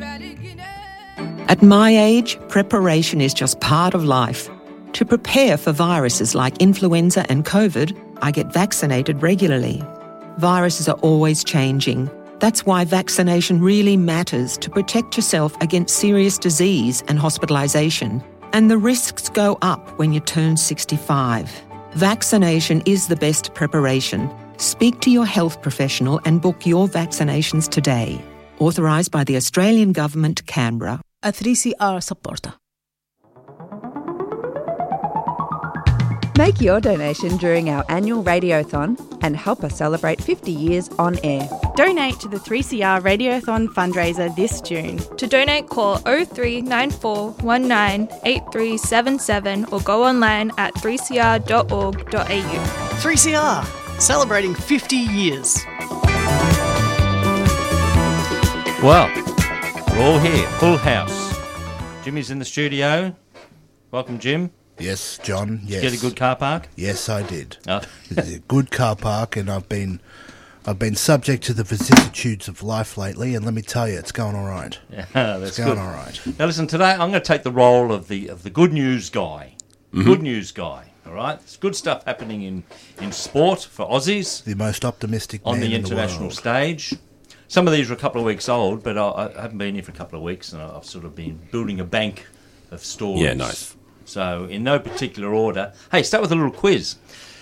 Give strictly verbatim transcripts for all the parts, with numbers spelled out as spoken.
At my age, preparation is just part of life. To prepare for viruses like influenza and COVID, I get vaccinated regularly. Viruses are always changing. That's why vaccination really matters to protect yourself against serious disease and hospitalisation. And the risks go up when you turn sixty-five. Vaccination is the best preparation. Speak to your health professional and book your vaccinations today. Authorised by the Australian Government, Canberra. A three C R supporter. Make your donation during our annual Radiothon and help us celebrate fifty years on air. Donate to the three C R Radiothon fundraiser this June. To donate, call oh three nine four one nine eight three seven seven or go online at three c r dot org dot a u. three C R, celebrating fifty years. Well, we're all here, full house. Jimmy's in the studio. Welcome, Jim. Yes, John, yes. Did you get a good car park? Yes, I did. Oh. It's a good car park, and I've been I've been subject to the vicissitudes of life lately, and let me tell you, it's going all right. Yeah, that's it's going good. all right. Now, listen, today I'm going to take the role of the of the good news guy. Mm-hmm. Good news guy, all right? There's good stuff happening in, in sport for Aussies. The most optimistic on man the in international the world. stage. Some of these are a couple of weeks old, but I, I haven't been here for a couple of weeks, and I've sort of been building a bank of stories. Yeah, nice. So, in no particular order. Hey, start with a little quiz.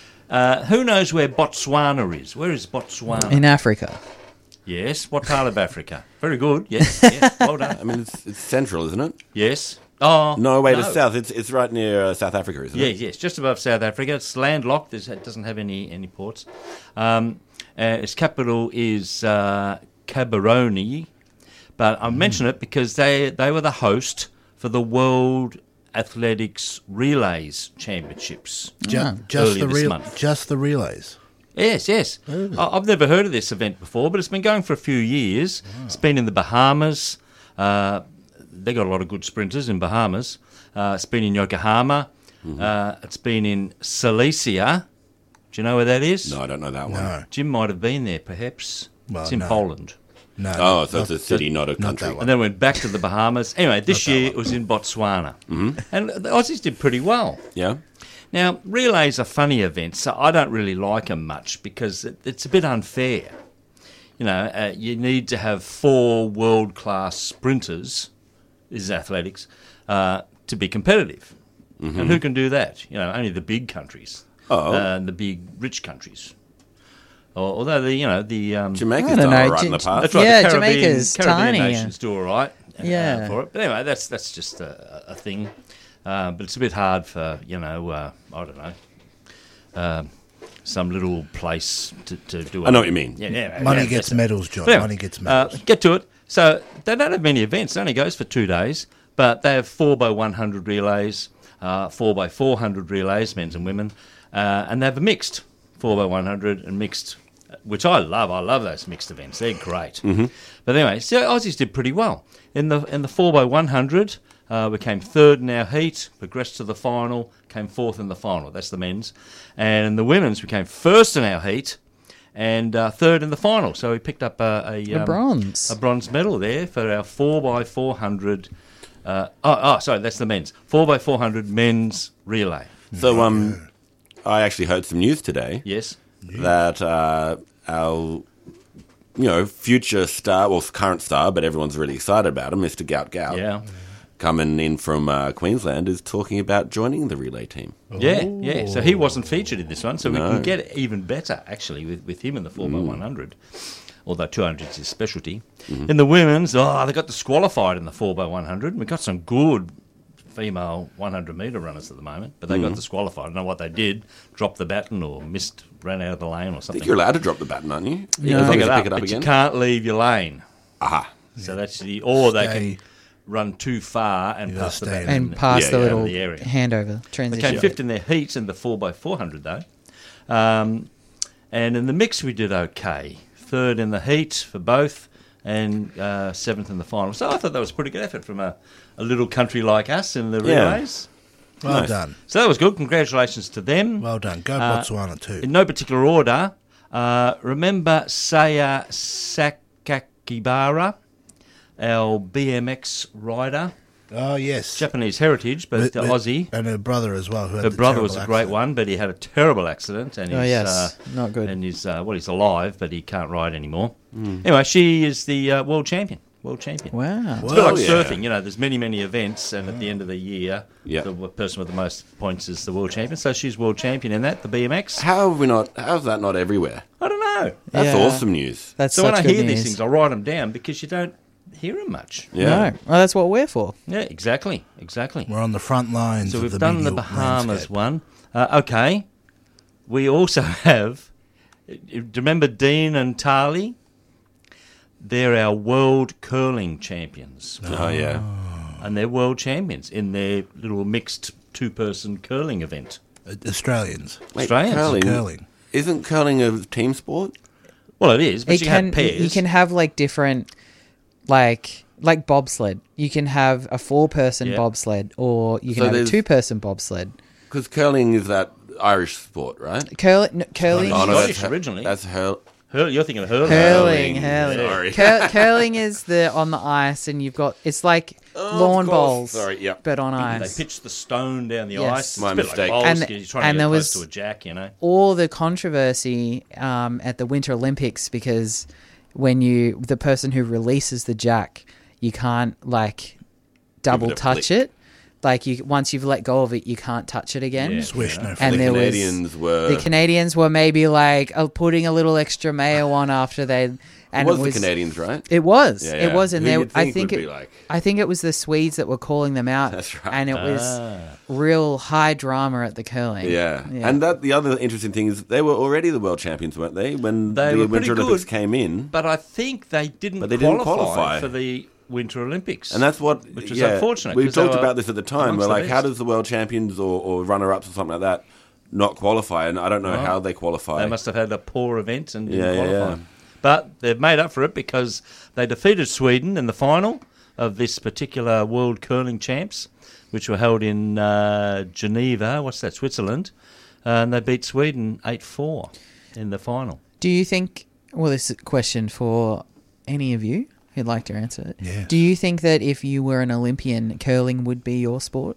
Uh, who knows where Botswana is? Where is Botswana? In Africa. Yes. What part of Africa? Very good. Yes. yes. Well done. I mean, it's, it's central, isn't it? Yes. Oh no, wait, no. it's south. It's it's right near uh, South Africa, isn't yeah, it? Yes, yes, just above South Africa. It's landlocked. There's, it doesn't have any any ports. Um, uh, its capital is uh, Gaborone, but I mm. mention it because they they were the host for the World Athletics Relays Championships. Just, just the this real, month. just the relays. Yes, yes. Really? I- I've never heard of this event before, but it's been going for a few years. Wow. It's been in the Bahamas. Uh, they got a lot of good sprinters in Bahamas. Uh, it's been in Yokohama. Mm-hmm. Uh, it's been in Silesia. Do you know where that is? No, I don't know that one. No. Jim might have been there, perhaps. Well, it's in no. Poland. No. Oh, so not, it's a city, not a country. Not and then went back to the Bahamas. Anyway, this year it was in Botswana. Mm-hmm. And the Aussies did pretty well. Yeah. Now, relays are funny events, so I don't really like them much because it, it's a bit unfair. You know, uh, you need to have four world-class sprinters, this is athletics, uh, to be competitive. Mm-hmm. And who can do that? You know, only the big countries oh. uh, and the big rich countries. Or, although, the you know, the... Um, Jamaica's done all right in the past. That's right, yeah, the Caribbean, Jamaica's Caribbean tiny. nations do all right uh, yeah. for it. But anyway, that's that's just a, a thing. Uh, but it's a bit hard for, you know, uh, I don't know, uh, some little place to, to do it. I know what you mean. Yeah, yeah, Money yeah, gets it. medals, John. Anyway, Money gets medals. Uh, get to it. So they don't have many events. It only goes for two days. But they have four by one hundred relays, uh, four by four hundred relays, men's and women. Uh, and they have a mixed four by one hundred and mixed, which I love. I love those mixed events. They're great. Mm-hmm. But anyway, so Aussies did pretty well. In the in the four by one hundred, uh, we came third in our heat, progressed to the final, came fourth in the final. That's the men's. And in the women's, we came first in our heat and uh, third in the final. So we picked up a... A, a um, bronze. A bronze medal there for our four by four hundred... Uh, oh, oh, sorry, that's the men's. four by four hundred men's relay. So um, I actually heard some news today. Yes. That uh, our, you know, future star, well, current star, but everyone's really excited about him, Mister Gout Gout. Yeah. Coming in from uh, Queensland, is talking about joining the relay team. Yeah, yeah. So he wasn't featured in this one, so No. we can get even better, actually, with, with him in the four by one hundred. Although two hundred is his specialty. Mm-hmm. In the women's, oh, they got disqualified in the four by one hundred. We've got some good female one hundred metre runners at the moment, but they mm-hmm. got disqualified. I don't know what they did, dropped the baton or missed, ran out of the lane or I something. think you're allowed to drop the baton, aren't you? Yeah, as pick long as it you up, pick it up but again. you can't leave your lane. Aha. So that's the, or they Stay. can run too far and You pass the gotta stay baton. And pass Yeah, the yeah, little the area. handover They transition. came fifth in their heats in the four by four hundred, though. Um, and in the mix, we did okay. Third in the heat for both, and uh, seventh in the final. So I thought that was a pretty good effort from a, a little country like us in the Yeah. relays. Well Nice. done. So that was good. Congratulations to them. Well done. Go Uh, Botswana too. In no particular order, uh, remember Saya Sakakibara? our B M X rider, Oh, yes. Japanese heritage, but With- uh, with- Aussie. And her brother as well. Who had Her the brother was a terrible great accident. one, but he had a terrible accident, and Oh, he's yes. uh, Not good. And he's uh, well, he's alive, but he can't ride anymore. Hmm. Anyway, she is the uh, world champion. World champion. Wow. It's a bit like yeah. surfing, you know. There's many, many events, and at the end of the year, Yeah. the person with the most points is the world champion. So she's world champion in that, the B M X. How have we not? How's that not everywhere? I don't know. That's Yeah. awesome news. That's So such when I good hear news. these things, I write them down because you don't hear them much. Yeah. No. Well, that's what we're for. Yeah, exactly, exactly. We're on the front lines So of we've the done the media Bahamas landscape. one. Uh, okay. We also have, do you remember Dean and Tali? They're our world curling champions. Oh yeah. And they're world champions in their little mixed two-person curling event. Uh, Australians. Wait, Australians. curling. Curling. Isn't curling a team sport? Well, it is, but It you can have pairs. you can have like different like like bobsled. You can have a four person Yeah. bobsled or you can So have a there's- two person bobsled. Because curling is that Irish sport, right? Curling, no, curling, Oh, no, is- Scottish that's originally. That's hurl. Hurl, you're thinking of hurling. hurling, Hurling, hurling. sorry. Cur- curling is the on the ice, and you've got it's like Oh, lawn of course. bowls, Sorry, yep. but on They ice. pitch the stone down the Yes. ice. It's My a bit mistake. Like bowls, And- 'cause you're trying and to there get was- close to a jack, you know. All the controversy um, at the Winter Olympics because when you the person who releases the jack, you can't like double a touch flick. it. Like you, once you've let go of it, you can't touch it again. Yeah. Swish, no And flick. The there was- Canadians were. The Canadians were maybe like uh, putting a little extra mayo on after they. it And was, it was the Canadians, right? It was. Yeah, It yeah. was, and Who they. you'd I think think would it. be like- I think it was the Swedes that were calling them out. That's right. And it was Ah. real high drama at the curling. Yeah. and that the other interesting thing is they were already the world champions, weren't they? When They the were pretty Winter Olympics good. came in, But I think they didn't, But they didn't qualify, qualify. for the Winter Olympics. and that's what Which was yeah, unfortunate, We 'cause they talked were about this at the time. amongst We're the like, how best. does the world champions or, or runner-ups or something like that not qualify? And I don't know Well, how they qualify. They must have had a poor event and didn't Yeah, yeah, qualify. yeah. But they've made up for it because they defeated Sweden in the final of this particular World Curling Champs, which were held in uh, Geneva, what's that, Switzerland, and they beat Sweden eight four in the final. Do you think? Well, this is a question for any of you who'd like to answer it. Yes. Do you think that if you were an Olympian, curling would be your sport?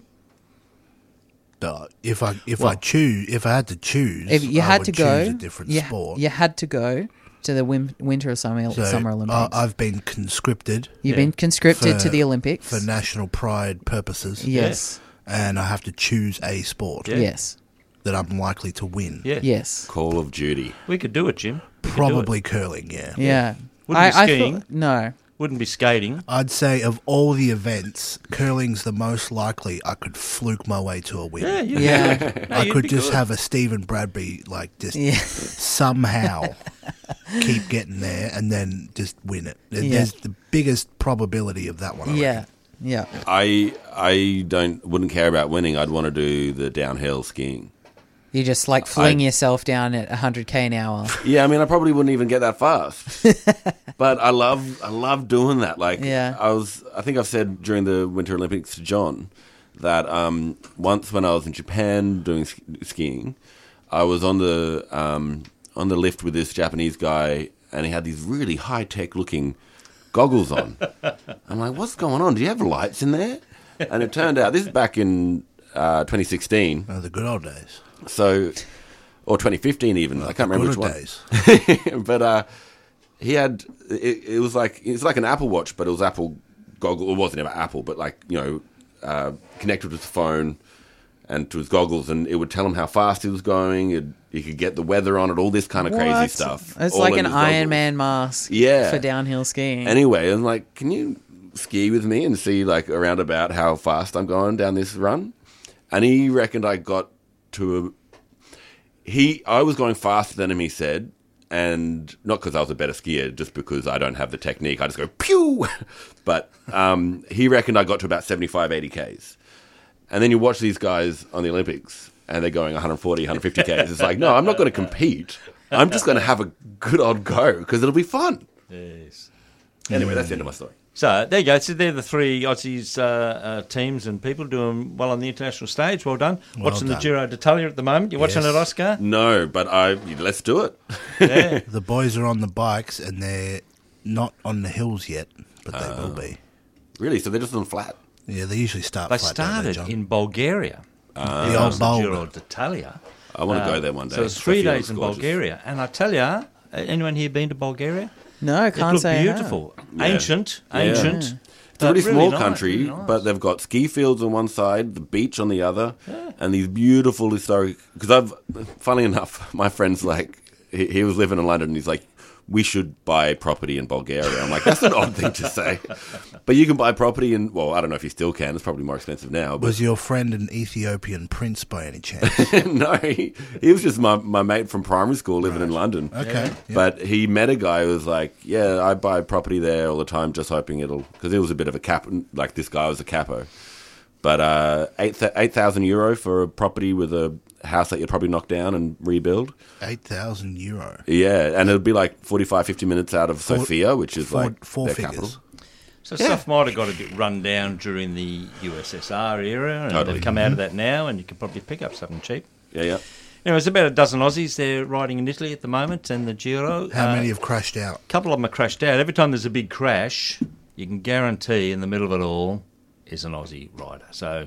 Uh, if I if I Well- choose, if I had to choose, If you I had would to go, choose a different you, sport. you had to go to the win- Winter or Summer, So, summer uh, Olympics. I've been conscripted You've Yeah. been conscripted for- to the Olympics. for national pride purposes. Yes. And I have to choose a sport Yeah. Yes. that I'm likely to win. Yeah. Yes. Call of Duty. We could do it, Jim. We could do Probably it. curling, yeah. Yeah. Wouldn't I, be I skiing. thought, no. Wouldn't be skating. I'd say of all the events, curling's the most likely I could fluke my way to a win. Yeah, you'd Yeah. be good. No, I you'd could be just good. have a Stephen Bradbury, like, just Yeah. somehow keep getting there and then just win it. There- Yeah. There's the biggest probability of that one. I Yeah. reckon. Yeah. I I don't wouldn't care about winning. I'd want to do the downhill skiing. You just like fling I- yourself down at one hundred k an hour. Yeah, I mean, I probably wouldn't even get that fast, but I love I love doing that. Like, Yeah. I was I think I've said during the Winter Olympics to John that um, once when I was in Japan doing sk- skiing, I was on the um, on the lift with this Japanese guy, and he had these really high tech looking goggles on. I'm like, what's going on? Do you have lights in there? And it turned out this is back in uh, twenty sixteen. Oh, the good old days. So, or twenty fifteen even. I can't The remember good which old one. days. But uh, he had it, it was like it's like an Apple Watch, but it was Apple goggle. It wasn't ever Apple, but like you know, uh, connected to his phone and to his goggles, and it would tell him how fast he was going. It, you could get the weather on it, all this kind of crazy What? stuff. It's all like in an his Iron goggles. Man mask Yeah. for downhill skiing. Anyway, I'm like, can you ski with me and see like around about how fast I'm going down this run? And he reckoned I got to a. He, I was going faster than him, he said, and not because I was a better skier, just because I don't have the technique. I just go pew. But um, he reckoned I got to about seventy-five, eighty Ks. And then you watch these guys on the Olympics, and they're going one forty, one fifty Ks. It's like, no, I'm not going to compete. I'm just going to have a good old go because it'll be fun. Yes. Anyway, that's the end of my story. So there you go. So they're the three Aussies uh, uh, teams and people doing well on the international stage. Well done. Well watching done. the Giro d'Italia at the moment. You're watching Yes. it, Oscar? No, but I let's do it. Yeah. The boys are on the bikes and they're not on the hills yet. but they will be. Really? So they're just on flat? Yeah, they usually start They flat, don't started John? in Bulgaria. Uh, the old bowl. Giro d'Italia. I want to go there one day. So it's three Sofia days looks in gorgeous. Bulgaria. And I tell you, anyone here been to Bulgaria? No, It can't looked say I have. beautiful. Yeah. Ancient, Yeah. ancient. It's a but really really small nice, country, really nice. but they've got ski fields on one side, the beach on the other, and these beautiful historic. Because I've, funnily enough, my friend's like, he, he was living in London, and he's like, we should buy property in Bulgaria. I'm like, that's an odd thing to say, but you can buy property in. Well, I don't know if you still can. It's probably more expensive now. But Was your friend an Ethiopian prince by any chance? no, he, he was just my, my mate from primary school living in London. Okay. Yeah. But he met a guy who was like, yeah, I buy property there all the time, just hoping it'll, because it was a bit of a cap, like this guy was a capo. But uh, eight eight thousand euro for a property with a house that you'd probably knock down and rebuild. eight thousand euro. Yeah, and it'd be like forty-five, fifty minutes out of Four- Sofia, which is four- like four their figures. capital. So stuff might have got a bit run down during the U S S R era, and Totally. they've come out of that now, and you can probably pick up something cheap. Yeah, yeah. Anyway, there's about a dozen Aussies there riding in Italy at the moment, and the Giro. How uh, many have crashed out? A couple of them are crashed out. Every time there's a big crash, you can guarantee in the middle of it all is an Aussie rider. So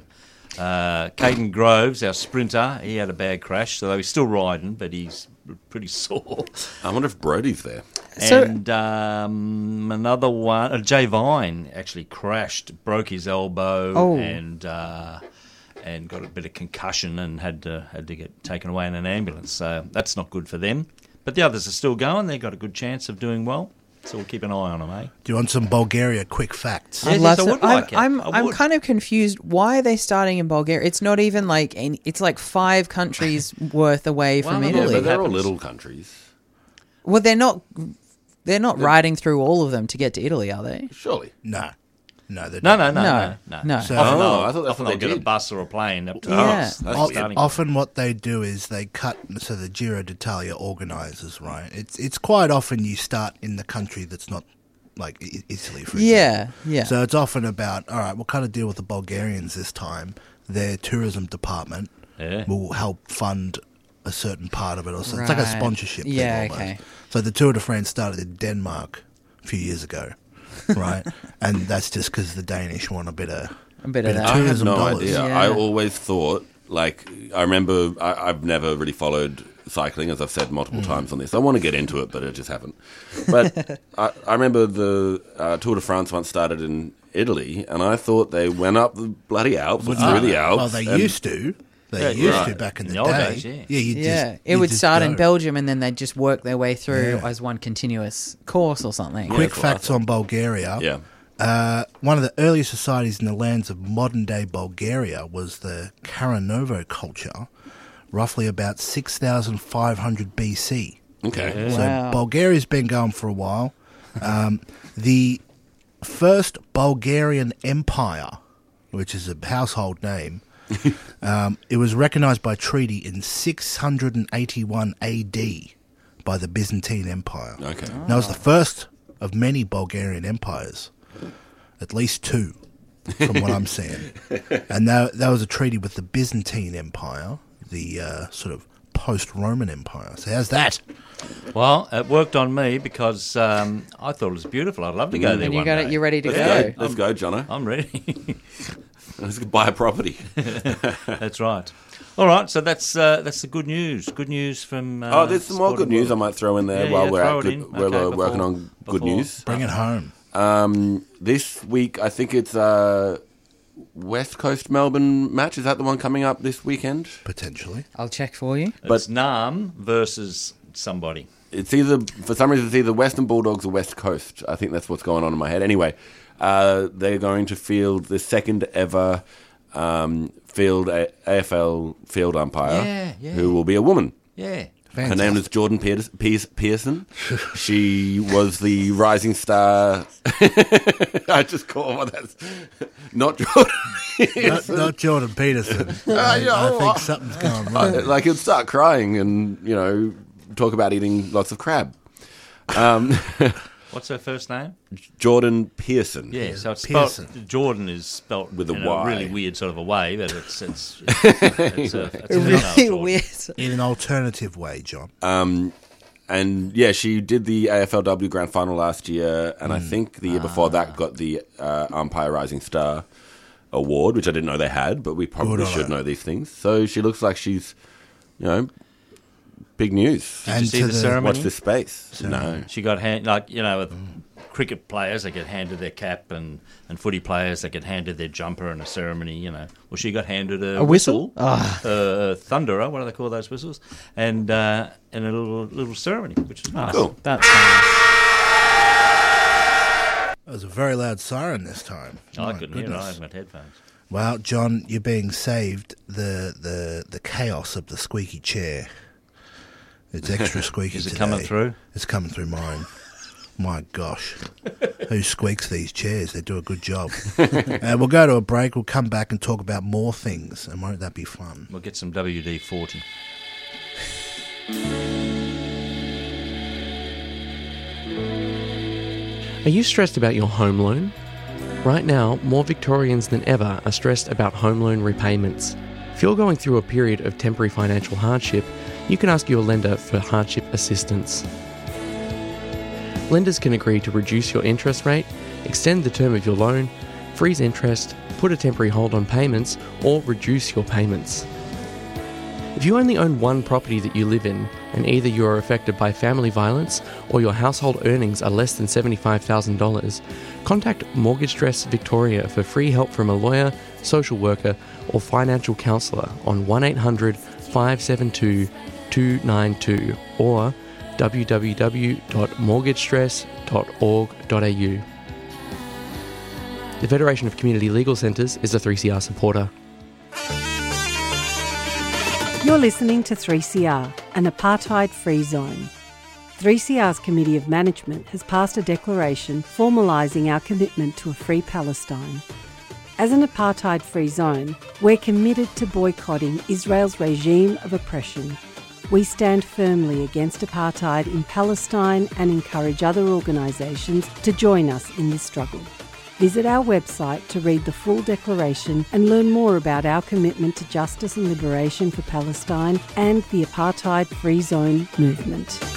uh, Caden Groves, our sprinter, he had a bad crash, so he's still riding, but he's pretty sore. I wonder if Brody's there. So- and um, another one, uh, Jay Vine actually crashed, broke his elbow, Oh. and uh, and got a bit of concussion and had to had to get taken away in an ambulance. So that's not good for them. But the others are still going. They've got a good chance of doing well. So we'll keep an eye on them, eh? Do you want some Bulgaria quick facts? Yes, I'd love yes, I to- would like it. I'm, I I'm, I'm would. kind of confused. Why are they starting in Bulgaria? It's not even like any, it's like five countries worth away Well, from no, Yeah, Italy. but they're all happens. little countries. Well, they're not. They're not riding through all of them to get to Italy, are they? Surely. No. No, they No, don't. no, no, No, no, no. no. So- Often Oh, they'll- I thought that's often what they'll they get a did. bus or a plane up to Yeah. us. That's O- the starting. often what they do is they cut, so the Giro d'Italia organises, right? It's it's quite often you start in the country that's not like I- Italy, for example. Yeah, yeah. So it's often about, all right, we'll kind of deal with the Bulgarians this time. Their tourism department Yeah. will help fund a certain part of it. Or so. It's like a Right. sponsorship Yeah, thing almost. okay. So the Tour de France started in Denmark a few years ago, right? And that's just because the Danish want a bit of, A bit of bit of that. I have tourism no dollars. idea. Yeah. I always thought, like, I remember, I, I've never really followed cycling, as I've said multiple Mm. times on this. I want to get into it, but I just haven't. But I, I remember the uh, Tour de France once started in Italy, and I thought they went up the bloody Alps, or through the Alps. Well, they and- used to. They Yeah, used right. to back in In the, the old day. days, yeah. you Yeah, just, it you would just start in go. Belgium and then they'd just work their way through Yeah. as one continuous course or something. Quick that's what I facts on Bulgaria. Yeah. Uh, one of the earliest societies in the lands of modern-day Bulgaria was the Karanovo culture, roughly about six thousand five hundred B C. Okay. So Wow. Bulgaria's been going for a while. Um, the first Bulgarian Empire, which is a household name, um, it was recognized by treaty in six hundred eighty-one A D by the Byzantine Empire. Okay. That was the first of many Bulgarian empires, at least two, from what I'm seeing. And that, that was a treaty with the Byzantine Empire, the uh, sort of post-Roman Empire. So how's that? Well, it worked on me because um, I thought it was beautiful. I'd love to go there And you one got day. it. You're ready to Let's go. go. Let's go, Jono. I'm ready. Let's go buy a property. That's right. All right, so that's uh, that's the good news. Good news from. Uh, Oh, there's some more good Sporting news I World. might throw in there Yeah, while yeah, we're throw at it good, in. while Okay, we're before- working on good before- news. Bring it home. Um, this week, I think it's uh, West Coast Melbourne match. Is that the one coming up this weekend? Potentially. I'll check for you. But it's Nam versus somebody. It's either, for some reason, it's either Western Bulldogs or West Coast. I think that's what's going on in my head. Anyway, uh, they're going to field the second ever um, field A- AFL field umpire, Yeah, yeah. who will be a woman. Yeah. Her name is Jordan Pears- Pears- Pearson. She was the rising star. I just call her that's not Jordan. Not, not Jordan Peterson. I, yeah, I oh, think I- something's going Uh, wrong. like he'll start crying and you know talk about eating lots of crab. Um, What's her first name? Jordan Pearson. Yeah, so it's Pearson. spelled, Jordan is spelt With a in Y. a really weird sort of a way, but it's it's it's, it's, a, it's a female Really Jordan. weird. In an alternative way, John. Um, and yeah, she did the A F L W Grand Final last year, and I think the year before that got the uh, Umpire Rising Star Award, which I didn't know they had, but we probably Good on should her. know these things. So she looks like she's, you know, big news. Did you see the, ceremony? Watch this space. No. She got hand like you know with cricket players they get handed their cap and, and footy players they get handed their jumper in a ceremony. You know, well she got handed a, A whistle? uh, a thunderer. What do they call those whistles? And uh, and a little little ceremony, which is nice. Cool. That's nice. That was a very loud siren this time. I My couldn't hear it. goodness. I haven't got headphones. Well, John, you're being saved the, the, the chaos of the squeaky chair. It's extra squeaky Is it today. coming through? It's coming through mine. My gosh. Who squeaks these chairs? They do a good job. uh, we'll go to a break. We'll come back and talk about more things. And won't that be fun? We'll get some W D forty. Are you stressed about your home loan? Right now, more Victorians than ever are stressed about home loan repayments. If you're going through a period of temporary financial hardship, you can ask your lender for hardship assistance. Lenders can agree to reduce your interest rate, extend the term of your loan, freeze interest, put a temporary hold on payments, or reduce your payments. If you only own one property that you live in, and either you are affected by family violence or your household earnings are less than seventy-five thousand dollars, contact Mortgage Stress Victoria for free help from a lawyer, social worker, or financial counsellor on one eight hundred five seven two two nine two or w w w dot mortgage stress dot org dot a u. The Federation of Community Legal Centres is a three C R supporter. You're listening to three C R, an apartheid-free zone. three C R's Committee of Management has passed a declaration formalising our commitment to a free Palestine. As an apartheid-free zone, we're committed to boycotting Israel's regime of oppression. We stand firmly against apartheid in Palestine and encourage other organisations to join us in this struggle. Visit our website to read the full declaration and learn more about our commitment to justice and liberation for Palestine and the apartheid-free zone movement.